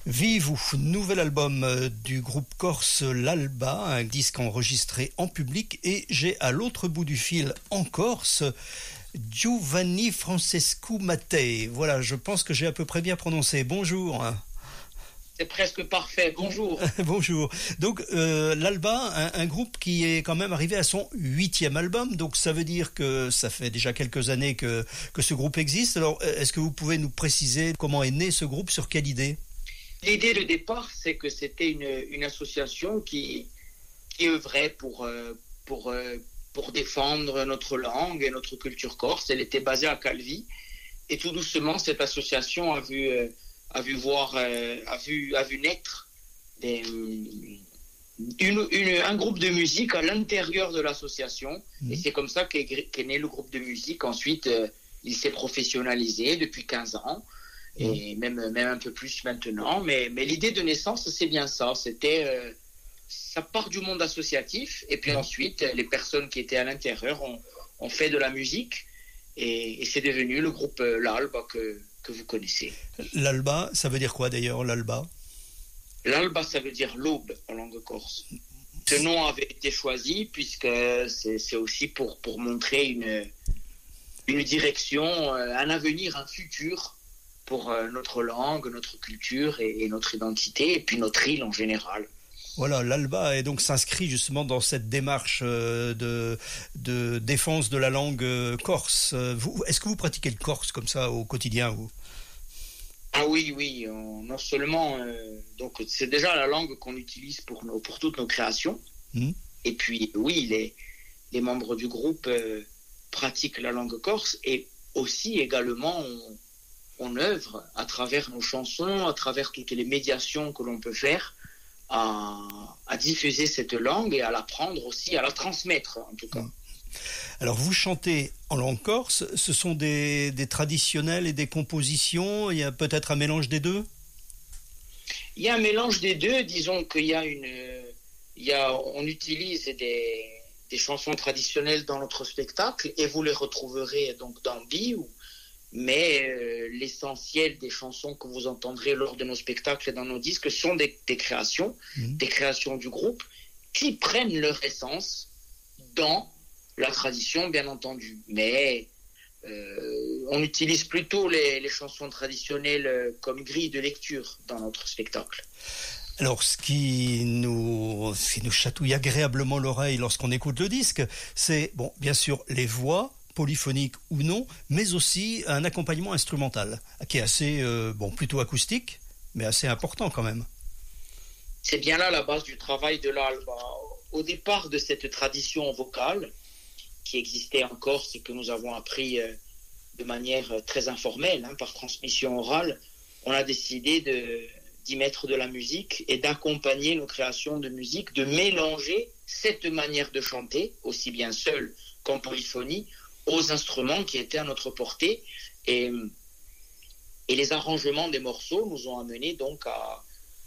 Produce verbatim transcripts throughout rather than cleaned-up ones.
Vivez-vous, nouvel album du groupe corse L'Alba, un disque enregistré en public, et j'ai à l'autre bout du fil en Corse Giovanni Francesco Mattei. Voilà, je pense que j'ai à peu près bien prononcé. Bonjour. C'est presque parfait, bonjour. Bonjour. Donc euh, l'Alba, un, un groupe qui est quand même arrivé à son huitième album, donc ça veut dire que ça fait déjà quelques années que, que ce groupe existe. Alors est-ce que vous pouvez nous préciser comment est né ce groupe, sur quelle idée ? L'idée de départ, c'est que c'était une, une association qui, qui œuvrait pour, pour, pour défendre notre langue et notre culture corse. Elle était basée à Calvi. Et tout doucement, cette association a vu, a vu, voir, a vu, a vu naître des, une, une, un groupe de musique à l'intérieur de l'association. Mmh. Et c'est comme ça qu'est, qu'est né le groupe de musique. Ensuite, il s'est professionnalisé depuis quinze ans. Et même, même un peu plus maintenant. Mais, mais l'idée de naissance, c'est bien ça. C'était, euh, ça part du monde associatif. Et puis ensuite, les personnes qui étaient à l'intérieur ont, ont fait de la musique. Et, et c'est devenu le groupe euh, L'Alba que, que vous connaissez. L'Alba, ça veut dire quoi d'ailleurs, l'Alba ? L'Alba, ça veut dire l'aube en langue corse. Ce nom avait été choisi puisque c'est, c'est aussi pour, pour montrer une, une direction, un avenir, un futur pour euh, notre langue, notre culture et, et notre identité, et puis notre île en général. Voilà, l'Alba et donc s'inscrit justement dans cette démarche euh, de, de défense de la langue euh, corse. Vous, est-ce que vous pratiquez le corse comme ça au quotidien, vous ? Ah oui, oui, on, non seulement... Euh, donc c'est déjà la langue qu'on utilise pour, nos, pour toutes nos créations. Mmh. Et puis oui, les, les membres du groupe euh, pratiquent la langue corse, et aussi également... On, on œuvre à travers nos chansons, à travers toutes les médiations que l'on peut faire, à, à diffuser cette langue et à l'apprendre aussi, à la transmettre en tout cas. Alors vous chantez en langue corse, ce sont des, des traditionnels et des compositions, il y a peut-être un mélange des deux ? Il y a un mélange des deux, disons qu'il y a une... Il y a, on utilise des, des chansons traditionnelles dans notre spectacle, et vous les retrouverez donc dans Bi, où mais euh, l'essentiel des chansons que vous entendrez lors de nos spectacles et dans nos disques sont des, des créations, mmh. des créations du groupe qui prennent leur essence dans la tradition, bien entendu. Mais euh, on utilise plutôt les, les chansons traditionnelles comme grille de lecture dans notre spectacle. Alors, ce qui nous, ce qui nous chatouille agréablement l'oreille lorsqu'on écoute le disque, c'est, bon, bien sûr, les voix, polyphonique ou non, mais aussi un accompagnement instrumental, qui est assez, euh, bon, plutôt acoustique, mais assez important quand même. C'est bien là la base du travail de l'Alba. Au départ de cette tradition vocale, qui existait en Corse et que nous avons appris euh, de manière très informelle, hein, par transmission orale, on a décidé de, d'y mettre de la musique et d'accompagner nos créations de musique, de mélanger cette manière de chanter, aussi bien seule qu'en polyphonie, aux instruments qui étaient à notre portée, et, et les arrangements des morceaux nous ont amenés donc à,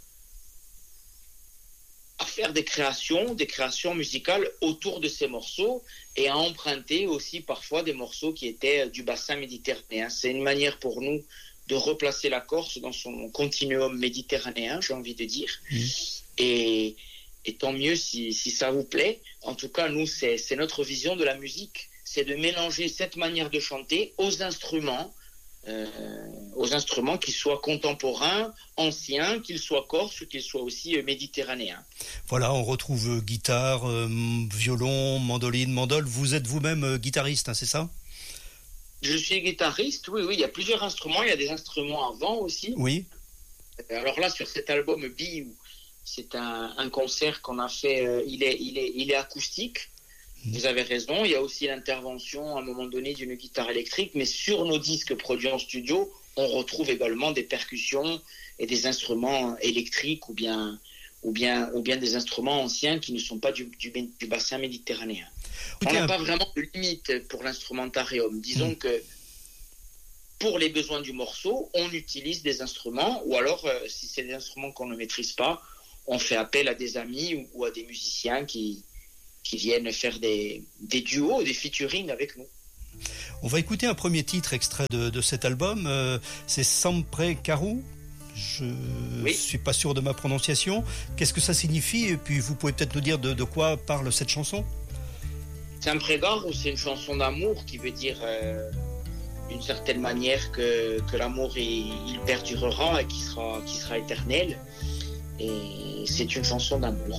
à faire des créations, des créations musicales autour de ces morceaux, et à emprunter aussi parfois des morceaux qui étaient du bassin méditerranéen. C'est une manière pour nous de replacer la Corse dans son continuum méditerranéen, j'ai envie de dire, mmh. et, et tant mieux si, si ça vous plaît. En tout cas, nous, c'est, c'est notre vision de la musique, c'est de mélanger cette manière de chanter aux instruments, euh, aux instruments qui soient contemporains, anciens, qu'ils soient corses ou qu'ils soient aussi euh, méditerranéens. Voilà, on retrouve euh, guitare, euh, violon, mandoline, mandole. Vous êtes vous-même euh, guitariste, hein, c'est ça ? Je suis guitariste, oui, oui. Il y a plusieurs instruments. Il y a des instruments à vent aussi. Oui. Alors là, sur cet album Bi, c'est un, un concert qu'on a fait. Euh, il est, il est, il est acoustique. Vous avez raison, il y a aussi l'intervention à un moment donné d'une guitare électrique, mais sur nos disques produits en studio, on retrouve également des percussions et des instruments électriques ou bien, ou bien, ou bien des instruments anciens qui ne sont pas du, du, du bassin méditerranéen. On n'a pas vraiment de limite pour l'instrumentarium. Disons mmh. que pour les besoins du morceau, on utilise des instruments, ou alors euh, si c'est des instruments qu'on ne maîtrise pas, on fait appel à des amis ou, ou à des musiciens qui... qui viennent faire des, des duos, des featuring avec nous. On va écouter un premier titre extrait de, de cet album, euh, c'est Sempre Caru, Je ne Oui. suis pas sûr de ma prononciation. Qu'est-ce que ça signifie? Et puis vous pouvez peut-être nous dire de, de quoi parle cette chanson? C'est un prégard ou c'est une chanson d'amour qui veut dire euh, d'une certaine manière que, que l'amour il, il perdurera et qui sera, qui sera éternel. Et c'est une chanson d'amour.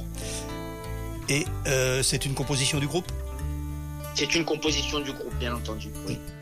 Et euh, c'est une composition du groupe? C'est une composition du groupe, bien entendu. Oui.